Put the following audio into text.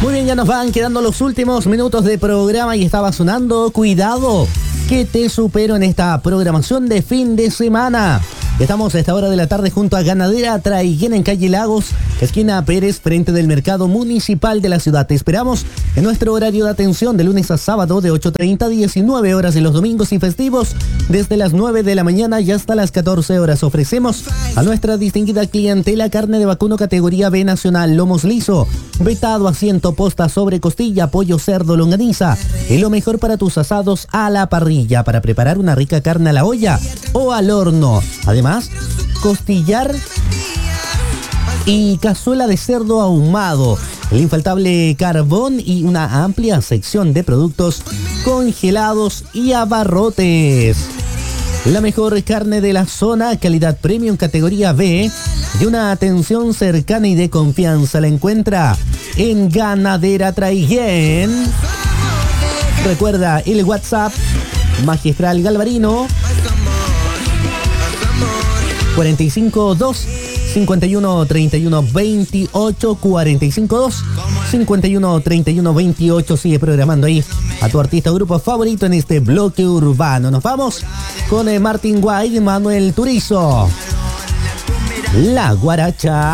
Muy bien, ya nos van quedando los últimos minutos de programa y estaba sonando Cuidado, que te supero en esta programación de fin de semana. Estamos a esta hora de la tarde junto a Ganadera Traiguén en calle Lagos, esquina Pérez, frente del Mercado Municipal de la ciudad. Te esperamos en nuestro horario de atención de lunes a sábado de 8:30 a 19 horas y los domingos y festivos desde las 9 de la mañana y hasta las 14 horas. Ofrecemos a nuestra distinguida clientela carne de vacuno categoría B nacional, lomos liso, vetado, asiento, posta, sobre costilla, pollo, cerdo, longaniza y lo mejor para tus asados a la parrilla para preparar una rica carne a la olla o al horno. Además, costillar y cazuela de cerdo ahumado, el infaltable carbón y una amplia sección de productos congelados y abarrotes. La mejor carne de la zona, calidad premium categoría B, y una atención cercana y de confianza la encuentra en Ganadera Traiguén. Recuerda el WhatsApp Magistral Galvarino 452 51 31 28 452 51 31 28. Sigue programando ahí a tu artista o grupo favorito en este bloque urbano. Nos vamos con Martin White y Manuel Turizo, La Guaracha.